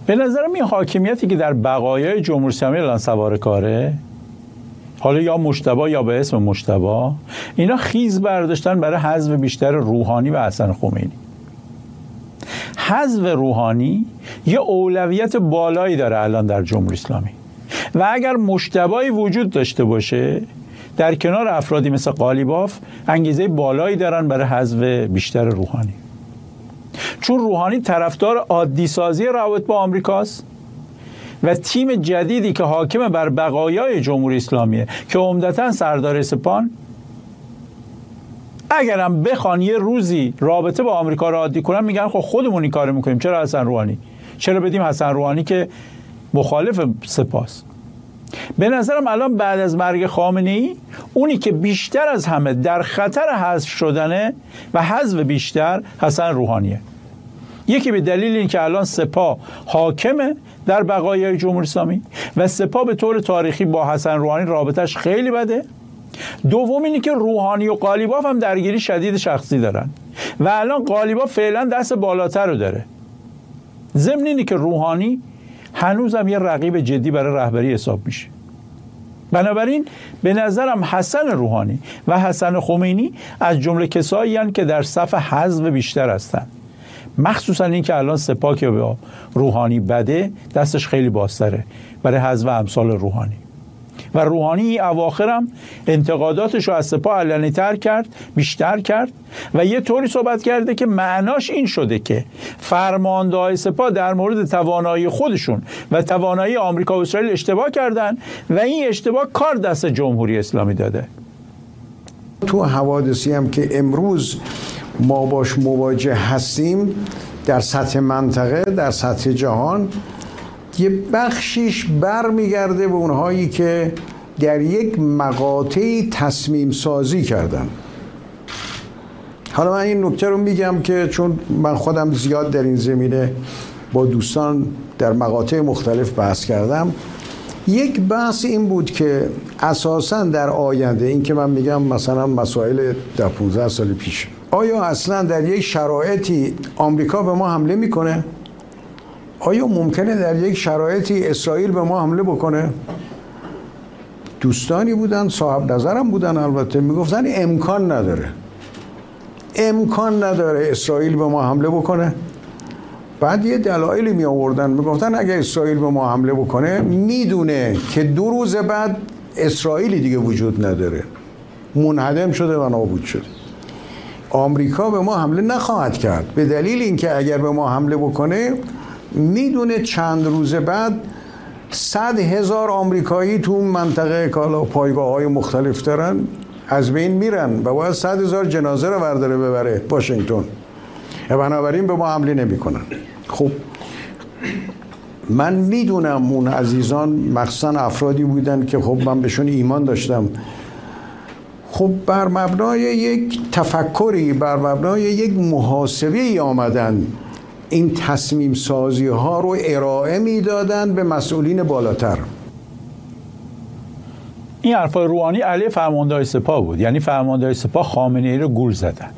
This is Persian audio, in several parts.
به نظرم این حاکمیتی که در بقایای جمهوری اسلامی الان سوار کاره، حالا یا مجتبی یا به اسم مجتبی، اینا خیز برداشتن برای حذف بیشتر روحانی و حسن خمینی. حذف روحانی یه اولویت بالایی داره الان در جمهوری اسلامی و اگر مجتبی وجود داشته باشه در کنار افرادی مثل قالیباف انگیزه بالایی دارن برای حذف بیشتر روحانی، چون روحانی طرفدار عادی سازی روابط با آمریکاست و تیم جدیدی که حاکم بر بقایای جمهوری اسلامیه که عمدتاً سردار سپان، اگرم بخوان یه روزی رابطه با آمریکا رو عادی کنن میگن خب خودمون این کارو میکنیم، چرا حسن روحانی؟ چرا بدیم حسن روحانی که مخالف سپاست؟ به نظرم الان بعد از مرگ خامنه‌ای اونی که بیشتر از همه در خطر حذف شدنه و حذف بیشتر حسن روحانیه. یکی به دلیل این که الان سپاه حاکمه در بقایای جمهوری اسلامی و سپاه به طور تاریخی با حسن روحانی رابطش خیلی بده. دوم اینه که روحانی و قالیباف هم درگیری شدید شخصی دارن و الان قالیباف فعلا دست بالاتر رو داره. ضمن اینه که روحانی هنوزم یه رقیب جدی برای رهبری حساب میشه. بنابراین به نظرم حسن روحانی و حسن خمینی از جمله کسایی هستند که در صف حذف بیشتر هستند، مخصوصا این که الان سپاه که با روحانی بده دستش خیلی بازتره برای حذف امثال روحانی. و روحانی اواخرم انتقاداتش رو از سپاه علنی‌تر کرد، بیشتر کرد و یه طوری صحبت کرده که معناش این شده که فرمانده‌های سپاه در مورد توانایی خودشون و توانایی آمریکا و اسرائیل اشتباه کردن و این اشتباه کار دست جمهوری اسلامی داده. تو حوادثی هم که امروز ما باش مواجه هستیم در سطح منطقه، در سطح جهان، یه بخشیش برمیگرده به اونهایی که در یک مقاطعی تصمیم سازی کردن. حالا من این نکته رو میگم که چون من خودم زیاد در این زمینه با دوستان در مقاطع مختلف بحث کردم، یک بحث این بود که اساساً در آینده، این که من میگم مثلا مسائل در 15 سال پیش، آیا اصلا در یک شرایطی آمریکا به ما حمله میکنه؟ آیا ممکنه در یک شرایطی اسرائیل به ما حمله بکنه؟ دوستانی بودن، صاحب نظرم بودن، البته میگفتن امکان نداره اسرائیل به ما حمله بکنه. بعد یه دلایلی می آوردن، میگفتن اگه اسرائیل به ما حمله بکنه میدونه که 2 روز بعد اسرائیلی دیگه وجود نداره، منهدم شده و نابود شده. آمریکا به ما حمله نخواهد کرد به دلیل اینکه اگر به ما حمله بکنه میدونه چند روز بعد 100,000 آمریکایی تو منطقه کالا پایگاه‌های مختلف دارن از بین میرن و باید 100,000 جنازه رو برداره ببره واشنگتن. بنابراین به ما حمله نمی‌کنن. خب من میدونم اون عزیزان مخصوصا افرادی بودن که خب من بهشون ایمان داشتم، خب بر مبنای یک تفکری، بر مبنای یک محاسبه‌ای آمدن این تصمیم سازی ها رو ارائه میدادن به مسئولین بالاتر. این حرفای روحانی علیه فرمانده‌های سپاه بود، یعنی فرمانده‌های سپاه خامنه‌ای رو گول زدن.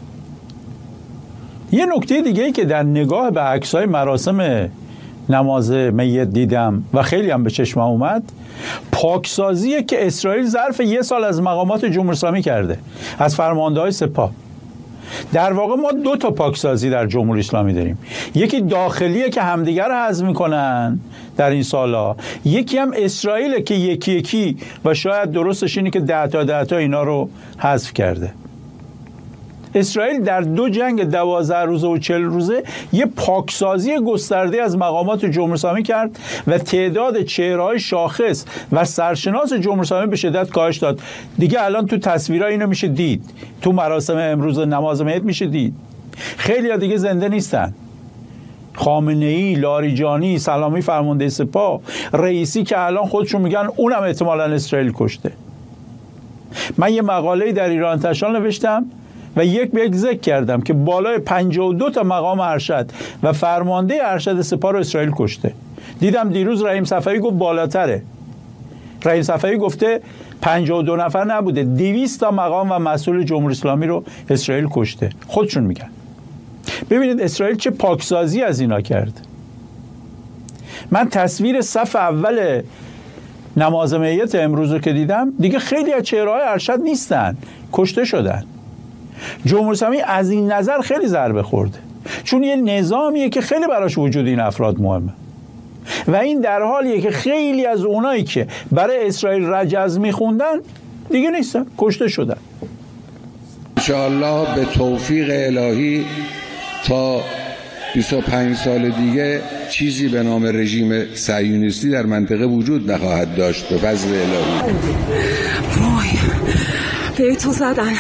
یه نکته دیگه ای که در نگاه به عکس‌های مراسم نماز میت دیدم و خیلی هم به چشمم اومد، پاکسازیه که اسرائیل ظرف 1 سال از مقامات جمهوری اسلامی کرده، از فرمانده‌های سپاه. در واقع ما 2 تا پاکسازی در جمهوری اسلامی داریم، یکی داخلیه که همدیگر رو حذف میکنن در این سالا، یکی هم اسرائیل که یکی یکی و شاید درستش اینه که 10 تا اینا رو حذف کرده. اسرائیل در 2 جنگ 12 روزه و 40 روزه یه پاکسازی گسترده از مقامات جمهوری اسلامی کرد و تعداد چهره‌های شاخص و سرشناس جمهوری اسلامی به شدت کاهش داد. دیگه الان تو تصویرها اینو میشه دید، تو مراسم امروز نماز میت میشه دید. خیلی‌ها دیگه زنده نیستن. خامنه‌ای، لاریجانی، سلامی فرمانده سپاه، رئیسی که الان خودشون میگن اونم احتمالاً اسرائیل کشته. من یه مقاله‌ای در ایران انتشار نوشتم و یک به یک ذکر کردم که بالای 52 تا مقام ارشد و فرمانده ارشد سپاه رو اسرائیل کشته. دیدم دیروز رحیم صفوی گفت بالاتره. رحیم صفوی گفته 52 نفر نبوده، 200 تا مقام و مسئول جمهوری اسلامی رو اسرائیل کشته. خودشون میگن. ببینید اسرائیل چه پاکسازی از اینا کرد. من تصویر صف اول نماز میت امروز رو که دیدم دیگه خیلی از چهره‌های ارشد نیستن، کشته شدن. جمهوری اسلامی از این نظر خیلی ضربه خورده، چون یه نظامیه که خیلی براش وجود این افراد مهمه و این در حالیه که خیلی از اونایی که برای اسرائیل رجز میخوندن دیگه نیستن، کشته شدن. انشاءالله به توفیق الهی تا 25 سال دیگه چیزی به نام رژیم صهیونیستی در منطقه وجود نخواهد داشت به فضل الهی. وای به تو زدن.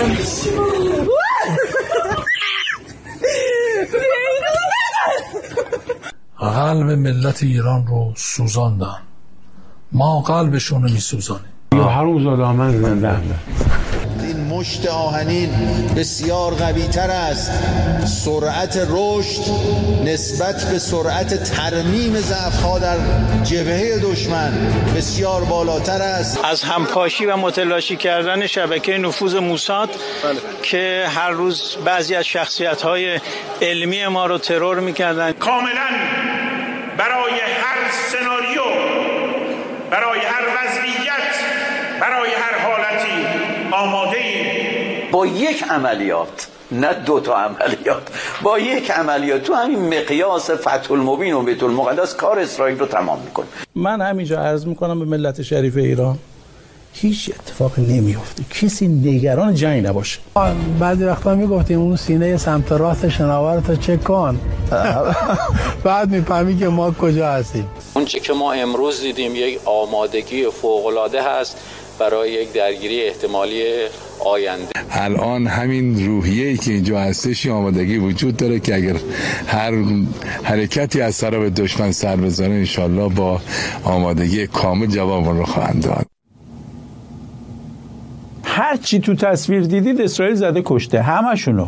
قلب ملت ایران رو سوزاندن، ما قلبشون رو میسوزانیم. یا حرومزاده من زنده. این مشت آهنین بسیار قوی تر است، سرعت رشد نسبت به سرعت ترمیم ضعف‌ها در جبهه دشمن بسیار بالاتر است. از همپاشی و متلاشی کردن شبکه نفوذ موساد که هر روز بعضی از شخصیت‌های علمی ما رو ترور می‌کردن. کاملا برای هر سناریو، برای هر وضعیت، برای هر حالتی آماده ایم. با یک عملیات، نه 2 تا عملیات، با یک عملیات تو همین مقیاس فتح المبین و بیت المقدس کار اسرائیل رو تمام میکنه. من همینجا عرض میکنم به ملت شریف ایران هیچ اتفاقی نمیفته، کسی نگران جنگ نباشه. بعضی وقتا میگفتیم اون سینه سمت راست شناورتو چک کن بعد میفهمی که ما کجا هستیم. اون چه که ما امروز دیدیم یک آمادگی فوق‌العاده هست برای یک درگیری احتمالی آینده. الان همین روحیه‌ای که اینجا هستش آمادگی وجود داره که اگر هر حرکتی از طرف دشمن سر بزنه انشالله با آمادگی کامل جواب رو خواهند داد. هر چی تو تصویر دیدید اسرائیل زده کشته، همشونو.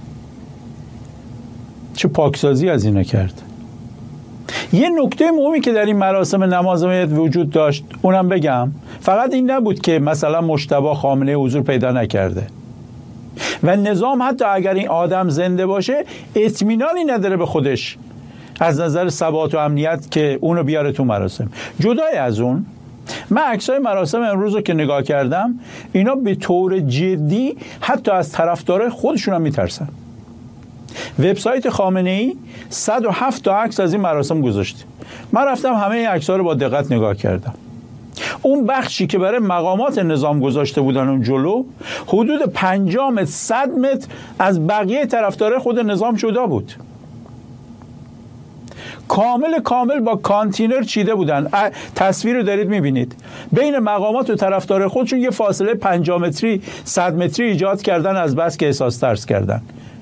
چه پاکسازی از اینا کرد. یه نکته مهمی که در این مراسم نماز میت وجود داشت اونم بگم، فقط این نبود که مثلا مجتبی خامنه‌ای حضور پیدا نکرده و نظام حتی اگر این آدم زنده باشه اطمینانی نداره به خودش از نظر ثبات و امنیت که اونو بیاره تو مراسم. جدای از اون، من عکسای مراسم امروز رو که نگاه کردم اینا به طور جدی حتی از طرفدارای خودشون هم میترسن. وبسایت خامنه‌ای 107 تا عکس از این مراسم گذاشته. من رفتم همه این عکس‌ها رو با دقت نگاه کردم. اون بخشی که برای مقامات نظام گذاشته بودن اون جلو حدود 50 متر 100 متر از بقیه طرفدارای خود نظام جدا بود. کامل با کانتینر چیده بودن. تصویر رو دارید میبینید. بین مقامات و طرفدار خودشون یه فاصله 50 متری 100 متری ایجاد کردن از بس که احساس ترس کردن.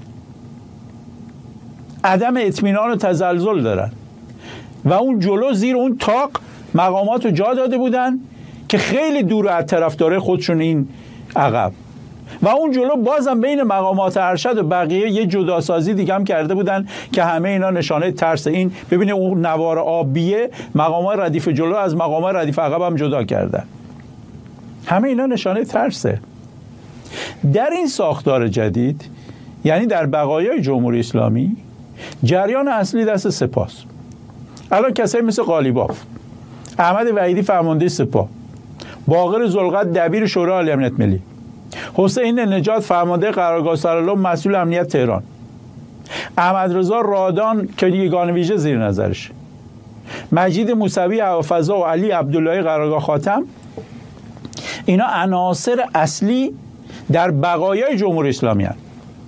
عدم اطمینان و تزلزل دارن و اون جلو زیر اون تاق مقامات رو جا داده بودن که خیلی دور از طرفدار خودشون این عقب و اون جلو بازم بین مقامات ارشد و بقیه یه جداسازی دیگه هم کرده بودن که همه اینا نشانه ترس. این ببینید اون نوار آبیه مقامات ردیف جلو از مقامات ردیف عقب هم جدا کردن. همه اینا نشانه ترسه. در این ساختار جدید، یعنی در بقایای جمهوری اسلامی، جریان اصلی دست سپاست. الان کسایی مثل قالیباف، احمد وحیدی فرمانده سپاه، باقر ذوالقدر دبیر شورای عالی امنیت ملی، حسین نجات فرمانده قرارگاه سرالم مسئول امنیت تهران، احمد رضا رادان که یگان ویژه زیر نظرش، مجید موسوی هوافضا و علی عبداللهی قرارگاه خاتم، اینا عناصر اصلی در بقایای جمهوری اسلامی هستند.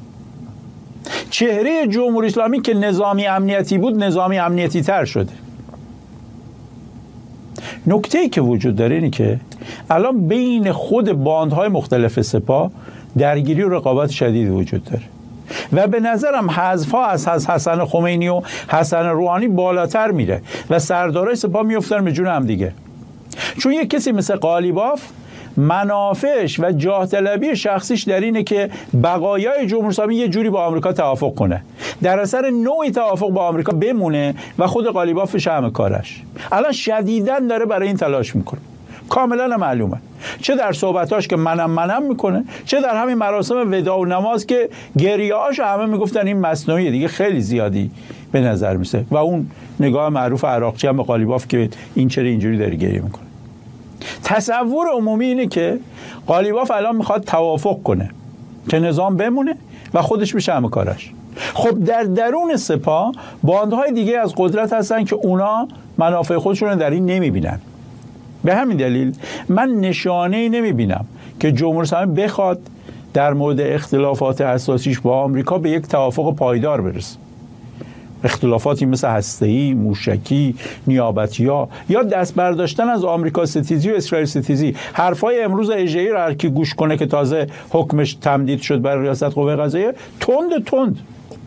چهره جمهوری اسلامی که نظامی امنیتی بود نظامی امنیتی تر شده. نکته‌ای که وجود داره اینه که الان بین خود باندهای مختلف سپاه درگیری و رقابت شدید وجود داره و به نظرم حذف‌ها از حسن خمینی و حسن روحانی بالاتر میره و سردارای سپاه میافتن به جون هم دیگه. چون یک کسی مثل قالیباف منافعش و جاه طلبی شخصیش در اینه که بقایای جمهوری اسلامی یه جوری با آمریکا توافق کنه، در اثر نوعی توافق با آمریکا بمونه و خود قالیباف شمع کارش. الان شدیداً داره برای این تلاش میکنه، کاملا معلومه، چه در صحبتاش که منم میکنه، چه در همین مراسم وداع و نماز که گریه‌هاش همه میگفتن این مصنوعیه دیگه، خیلی زیادی به نظر میسه. و اون نگاه معروف عراقچی هم به قالیباف که این چرا اینجوری داره گریه میکنه. تصور عمومی اینه که قالیباف الان میخواد توافق کنه که نظام بمونه و خودش بشه همه کارش. خب در درون سپاه باندهای دیگه از قدرت هستن که اونا منافع خودشون رو در این نمیبینن. به همین دلیل من نشانه‌ای نمیبینم که جمهوری اسلامی بخواد در مورد اختلافات اساسیش با آمریکا به یک توافق پایدار برسه. اختلافاتی مثل هسته‌ای، موشکی، نیابتی‌ها یا دست برداشتن از آمریکا ستیزی و اسرائیل ستیزی، حرفای امروز اژه‌ای رو هر کی گوش کنه که تازه حکمش تمدید شد برای ریاست قوه قضاییه، تند.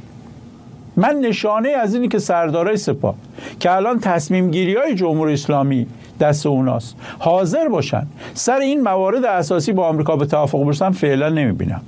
من نشانه از اینی که سردارای سپاه که الان تصمیم گیری‌های جمهوری اسلامی دست اوناست حاضر باشن سر این موارد اساسی با آمریکا به توافق برسن فعلا نمیبینم.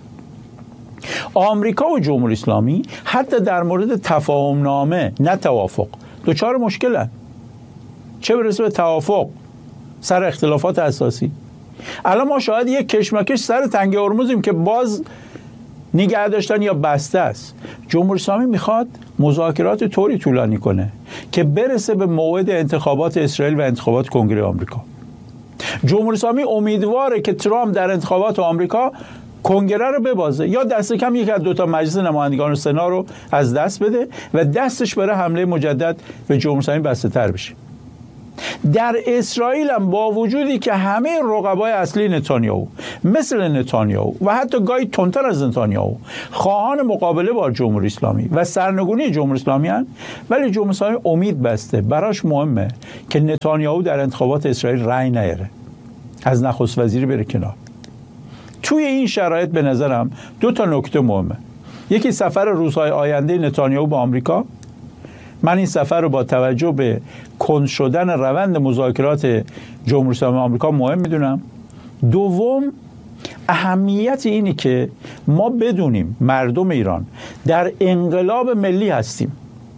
آمریکا و جمهوری اسلامی حتی در مورد تفاهم نامه نه توافق دوچار مشکلن، چه برسه به توافق سر اختلافات اساسی. الان ما شاید یک کشمکش سر تنگه هرمزیم که باز نگه داشتن یا بسته است. جمهوری اسلامی میخواد مذاکرات طوری طولانی کنه که برسه به موعد انتخابات اسرائیل و انتخابات کنگره آمریکا. جمهوری اسلامی امیدواره که ترامپ در انتخابات آمریکا کنگره رو ببازه یا دست کم یک از 2 مجلس نمایندگان و سنا رو از دست بده و دستش برای حمله مجدد به جمهوری اسلامی بسته تر بشه. در اسرائیل هم با وجودی که همه رقبای اصلی نتانیاهو مثل نتانیاهو و حتی گاهی تندتر از نتانیاهو خواهان مقابله با جمهوری اسلامی و سرنگونی جمهوری اسلامی هستند، ولی جمهوری اسلامی امید بسته براش مهمه که نتانیاهو در انتخابات اسرائیل رأی نیاره، از نخست وزیری بره کنار. توی این شرایط به نظرم 2 نکته مهمه. یکی سفر روزهای آینده نتانیاهو به آمریکا. من این سفر رو با توجه به کند شدن روند مذاکرات جمهوری اسلامی آمریکا مهم میدونم. دوم، اهمیت اینی که ما بدونیم مردم ایران در انقلاب ملی هستیم،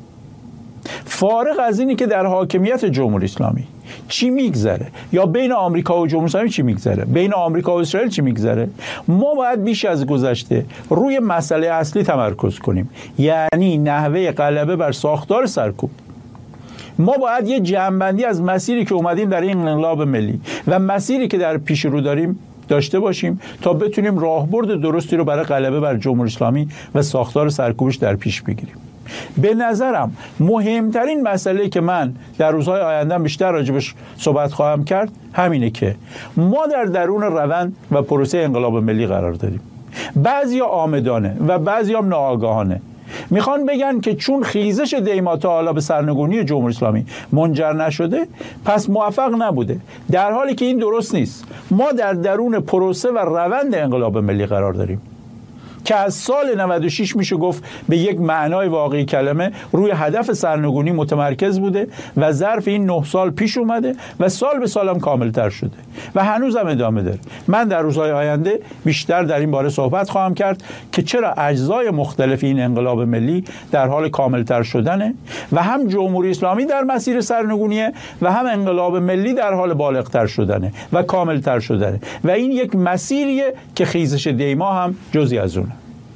فارغ از اینی که در حاکمیت جمهوری اسلامی چی میگذره یا بین آمریکا و جمهوری اسلامی چی میگذره، بین آمریکا و اسرائیل چی میگذره، ما باید بیش از گذشته روی مسئله اصلی تمرکز کنیم، یعنی نحوه غلبه بر ساختار سرکوب. ما باید یه جمع‌بندی از مسیری که اومدیم در این انقلاب ملی و مسیری که در پیش رو داریم داشته باشیم تا بتونیم راهبرد درستی رو برای غلبه بر جمهوری اسلامی و ساختار سرکوبش در پیش بگیریم. به نظرم مهمترین مسئله که من در روزهای آینده بیشتر راجبش صحبت خواهم کرد همینه که ما در درون روند و پروسه انقلاب ملی قرار داریم. بعضیا آمدانه و بعضیا ناآگاهانه میخوان بگن که چون خیزش دیما تا حالا به سرنگونی جمهوری اسلامی منجر نشده پس موفق نبوده، در حالی که این درست نیست. ما در درون پروسه و روند انقلاب ملی قرار داریم که از سال 96 میشه گفت به یک معنای واقعی کلمه روی هدف سرنگونی متمرکز بوده و ظرف این 9 سال پیش اومده و سال به سالم کاملتر شده و هنوزم ادامه داره. من در روزهای آینده بیشتر در این باره صحبت خواهم کرد که چرا اجزای مختلف این انقلاب ملی در حال کاملتر شدنه و هم جمهوری اسلامی در مسیر سرنگونیه و هم انقلاب ملی در حال بالغتر شدنه و کاملتر شدنه و این یک مسیریه که خیزش دیما هم جزئی از اونه.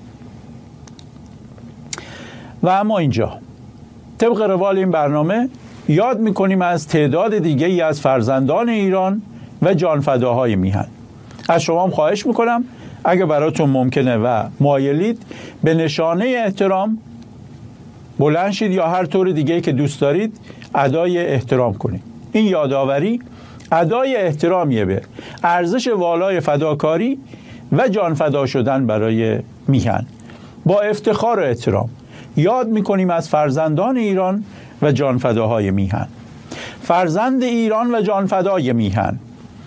و اما اینجا طبق روال این برنامه یاد میکنیم از تعداد دیگه ای از فرزندان ایران و جانفداهای میهن. از شما هم خواهش میکنم اگه براتون ممکنه و مایلید به نشانه احترام بلند شید یا هر طور دیگه که دوست دارید ادای احترام کنید. این یادآوری ادای احترامیه به ارزش والای فداکاری و جانفدا شدن برای میهن. با افتخار و احترام یاد میکنیم از فرزندان ایران و جانفداهای میهن. فرزند ایران و جانفدای میهن: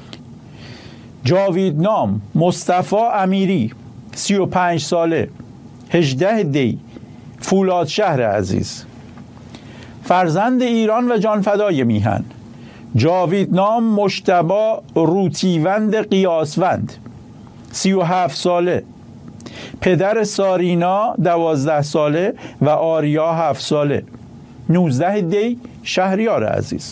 جاویدنام مصطفی امیری 35 ساله 18 دی فولادشهر عزیز. فرزند ایران و جانفدای میهن: جاویدنام مجتبی روتیوند قیاسوند 37 ساله، پدر سارینا 12 ساله و آریا 7 ساله 19 دی شهریار عزیز.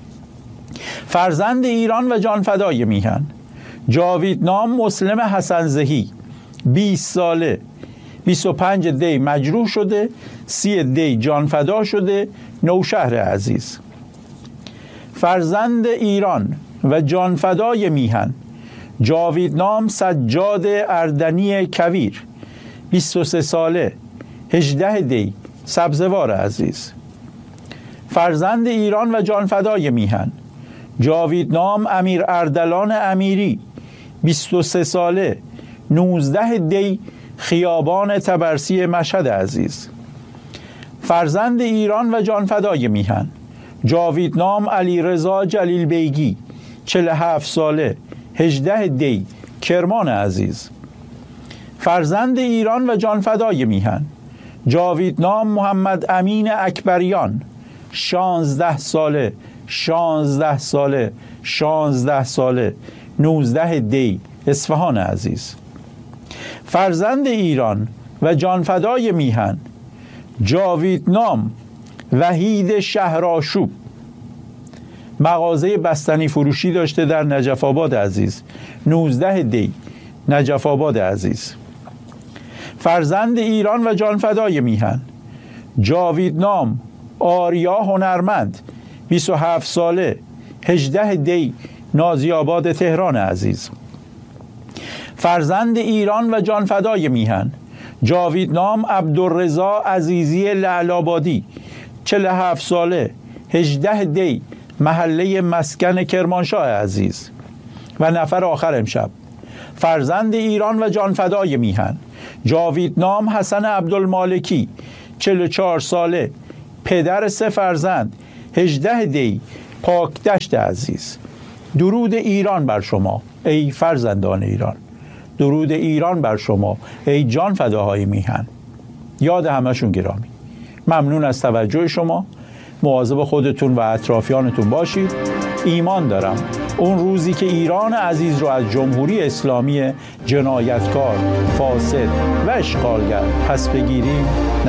فرزند ایران و جانفدای میهن: جاویدنام مسلم حسن زهی 20 ساله، 25 دی مجروح شده، 30 دی جان فدا شده. نوشهر عزیز، فرزند ایران و جان فدای میهن، جاویدنام سجاد اردنی کویر، 23 ساله، 18 دی سبزوار عزیز. فرزند ایران و جان فدای میهن، جاویدنام امیر اردلان امیری، 23 ساله، 19 دی خیابان تبرسی مشهد عزیز. فرزند ایران و جان فدای میهن، جاویدنام علیرضا جلیل بیگی، 47 ساله، 18 دی کرمان عزیز. فرزند ایران و جان فدای میهن، جاویدنام محمد امین اکبریان، 16 ساله، 16 ساله، 16 ساله، 19 دی اصفهان عزیز. فرزند ایران و جان فدای میهن، جاویدنام وحید شهرآشوب، مغازه بستنی فروشی داشته در نجف آباد عزیز، 19 دی نجف آباد عزیز. فرزند ایران و جان فدای میهن، جاویدنام آریا هنرمند، 27 ساله، 18 دی نازی آباد تهران عزیز. فرزند ایران و جان فدای میهن، جاویدنام عبدالرضا عزیزی لعل‌آبادی، 47 ساله، 18 دی محله مسکن کرمانشاه عزیز. و نفر آخر امشب، فرزند ایران و جان فدای میهن، جاویدنام حسن عبدالمالکی، 44 ساله، پدر 3 فرزند، 18 دی پاکدشت عزیز. درود ایران بر شما ای فرزندان ایران، درود ایران بر شما ای جان فداهای میهن. یاد همشون گرامی. ممنون از توجه شما. مواظب خودتون و اطرافیانتون باشید. ایمان دارم اون روزی که ایران عزیز رو از جمهوری اسلامی جنایتکار، فاسد و اشغالگر پس بگیریم